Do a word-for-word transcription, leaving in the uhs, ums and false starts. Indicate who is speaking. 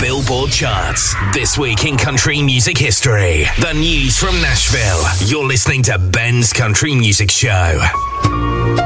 Speaker 1: Billboard charts. This week in country music history. The news from Nashville. You're listening to Ben's Country Music Show.